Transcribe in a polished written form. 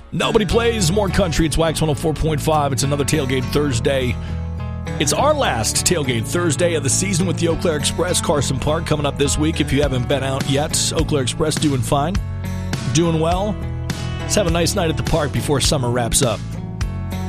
Nobody plays more country. It's Wax 104.5. It's another Tailgate Thursday. It's our last Tailgate Thursday of the season with the Eau Claire Express. Carson Park coming up this week. If you haven't been out yet, Eau Claire Express doing fine, doing well. Let's have a nice night at the park before summer wraps up.